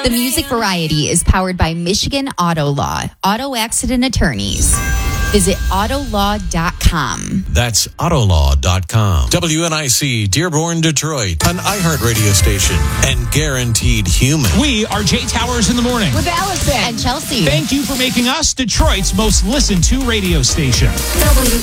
The Music Variety is powered by Michigan Auto Law, auto accident attorneys. Visit autolaw.com. That's autolaw.com. WNIC Dearborn, Detroit, an iHeartRadio station and guaranteed human. We are Jay Towers in the morning With Allison and Chelsea. Thank you for making us Detroit's most listened to radio station.